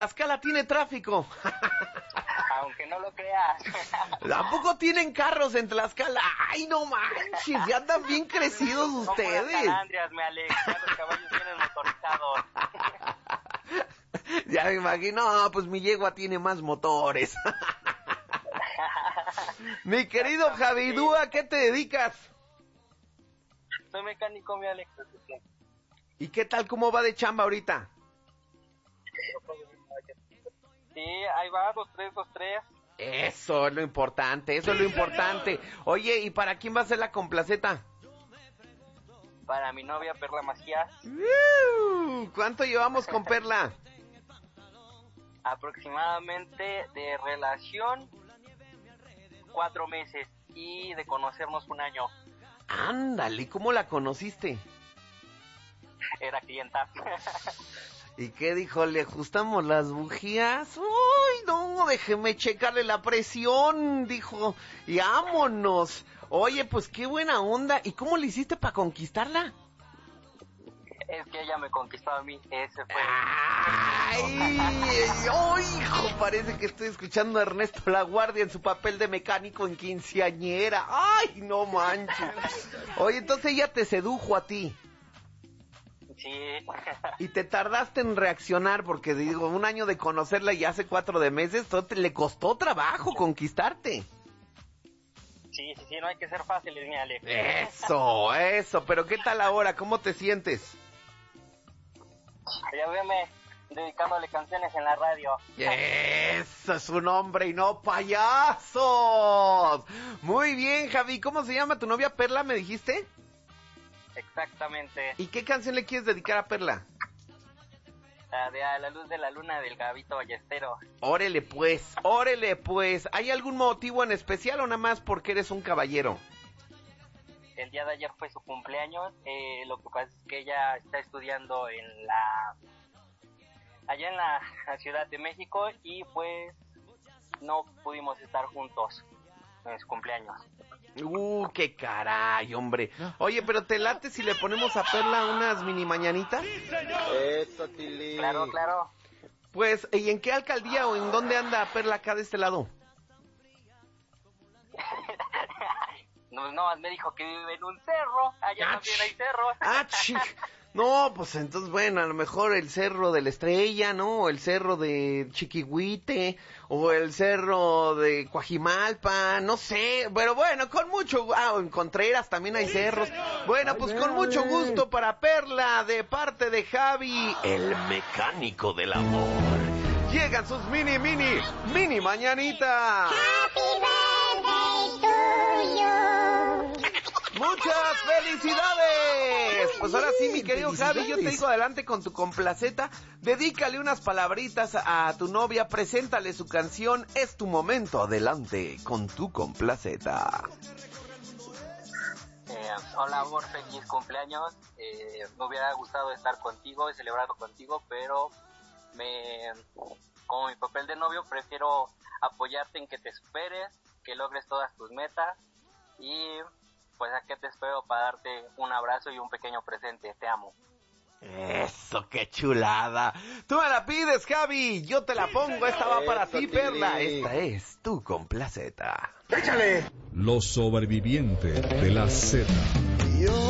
Tlaxcala tiene tráfico. Aunque no lo creas. ¿A poco tienen carros en Tlaxcala? ¡Ay, no manches! Ya andan bien crecidos ustedes. Como las calandrias, me Alex, ya los caballos vienen motorizados. Ya me imagino, pues mi yegua tiene más motores. Mi querido Javidú, ¿a qué te dedicas? Soy mecánico, mi Alex. ¿Y qué tal, cómo va de chamba ahorita? Sí, ahí va, 2-3. Eso es lo importante, eso es lo importante. Oye, ¿y para quién va a ser la complaceta? Para mi novia Perla Macías. ¿Cuánto llevamos con Perla? Aproximadamente de relación 4 meses y de conocernos 1 año. Ándale, ¿cómo la conociste? Era clienta. ¿Y qué dijo? ¿Le ajustamos las bujías? ¡Uy, no! Déjeme checarle la presión, dijo. Y vámonos. Oye, pues qué buena onda. ¿Y cómo le hiciste para conquistarla? Es que ella me conquistó a mí, ese fue. ¡Ay! ¡Ay, hijo! Parece que estoy escuchando a Ernesto Laguardia en su papel de mecánico en quinceañera. ¡Ay, no manches! Oye, entonces ella te sedujo a ti. Sí. Y te tardaste en reaccionar porque, digo, 1 año de conocerla y hace 4 de meses, le costó trabajo conquistarte. Sí, no hay que ser fáciles, mi Alex. Eso, pero ¿qué tal ahora? ¿Cómo te sientes? Ya veme dedicándole canciones en la radio. Eso es un hombre y no payasos. Muy bien, Javi, ¿cómo se llama tu novia Perla, me dijiste? Exactamente. ¿Y qué canción le quieres dedicar a Perla? La de A la luz de la luna del Gabito Ballesteros. Órale pues. ¿Hay algún motivo en especial o nada más porque eres un caballero? El día de ayer fue su cumpleaños. Lo que pasa es que ella está estudiando allá en la Ciudad de México y pues no pudimos estar juntos en su cumpleaños. Qué caray, hombre. Oye, pero ¿te late si le ponemos a Perla unas mini mañanitas? Eso, Tili. Claro. Pues, ¿y en qué alcaldía o en dónde anda Perla acá de este lado? No, me dijo que vive en un cerro. Allá también hay cerros. No, pues entonces, bueno, a lo mejor el cerro de la Estrella, ¿no? O el cerro de Chiquihuite, o el cerro de Coajimalpa, no sé, pero bueno, con mucho, en Contreras también hay cerros. Bueno, pues con mucho gusto para Perla, de parte de Javi, el mecánico del amor. Llegan sus mini mañanitas. Happy birthday to you. ¡Muchas felicidades! Pues ahora sí, mi querido Javi, yo te digo adelante con tu complaceta. Dedícale unas palabritas a tu novia, preséntale su canción. Es tu momento, adelante con tu complaceta. Hola, amor, feliz cumpleaños. Me hubiera gustado estar contigo y celebrarlo contigo, pero como mi papel de novio, prefiero apoyarte en que te superes, que logres todas tus metas y pues aquí te espero para darte un abrazo y un pequeño presente. Te amo. Eso, qué chulada. Tú me la pides, Javi, yo te la pongo. Esta va para ti, Perla. Esta es tu complaceta. ¡Échale! Los sobrevivientes de la Z.